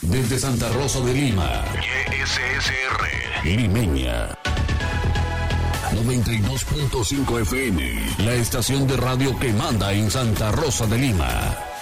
Desde Santa Rosa de Lima. YSSR. Limeña. 92.5 FM. La estación de radio que manda en Santa Rosa de Lima.